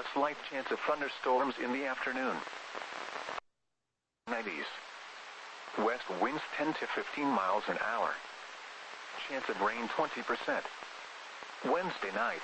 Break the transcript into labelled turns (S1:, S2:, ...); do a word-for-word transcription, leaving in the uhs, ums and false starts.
S1: A slight chance of thunderstorms in the afternoon. nineties. West winds ten to fifteen miles an hour. Chance of rain twenty percent. Wednesday night.